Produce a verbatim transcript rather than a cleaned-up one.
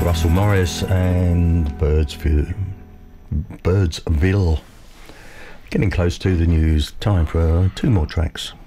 Russell Morris and Birdsville. Birdsville. Getting close to the news. Time for two more tracks.